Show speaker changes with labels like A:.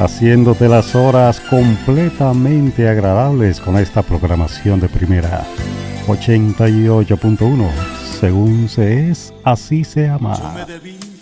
A: haciéndote las horas completamente agradables con esta programación de primera. 88.1, según se es, así se ama.
B: Yo me debí